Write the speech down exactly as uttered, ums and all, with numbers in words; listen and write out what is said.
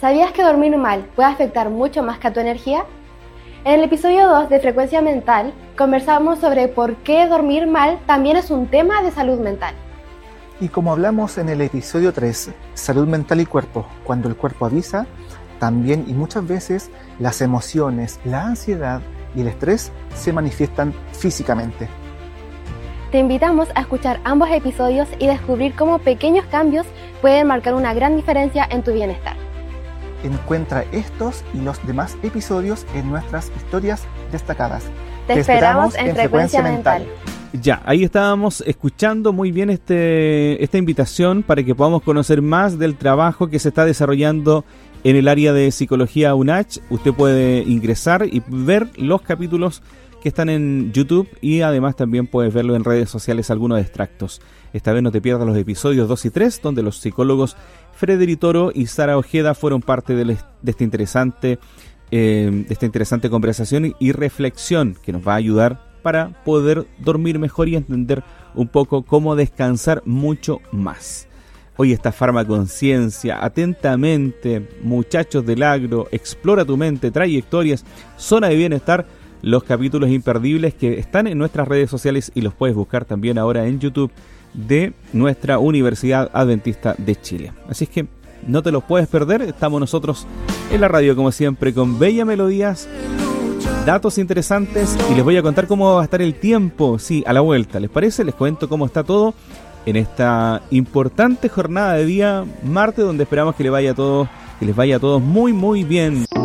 ¿Sabías que dormir mal puede afectar mucho más que a tu energía? En el episodio dos de Frecuencia Mental conversamos sobre por qué dormir mal también es un tema de salud mental. Y como hablamos en el episodio tres, salud mental y cuerpo, cuando el cuerpo avisa, también y muchas veces las emociones, la ansiedad y el estrés se manifiestan físicamente. Te invitamos a escuchar ambos episodios y descubrir cómo pequeños cambios pueden marcar una gran diferencia en tu bienestar. Encuentra estos y los demás episodios en nuestras historias destacadas. Te, Te esperamos, esperamos en, en Frecuencia, Frecuencia Mental. Mental. Ya, ahí estábamos escuchando muy bien este, esta invitación para que podamos conocer más del trabajo que se está desarrollando en el área de psicología U N A C H. Usted puede ingresar y ver los capítulos que están en YouTube y además también puedes verlo en redes sociales, algunos extractos. Esta vez no te pierdas los episodios dos y tres, donde los psicólogos Frederic Toro y Sara Ojeda fueron parte de, de, este interesante, eh, de esta interesante conversación y, y reflexión que nos va a ayudar para poder dormir mejor y entender un poco cómo descansar mucho más. Hoy está Farmaconciencia, atentamente, muchachos del agro, explora tu mente, trayectorias, zona de bienestar, los capítulos imperdibles que están en nuestras redes sociales y los puedes buscar también ahora en YouTube de nuestra Universidad Adventista de Chile. Así es que no te los puedes perder, estamos nosotros en la radio como siempre con bellas melodías, datos interesantes y les voy a contar cómo va a estar el tiempo, sí, a la vuelta. ¿Les parece? Les cuento cómo está todo en esta importante jornada de día martes, donde esperamos que les vaya a todos, que les vaya a todos muy muy bien.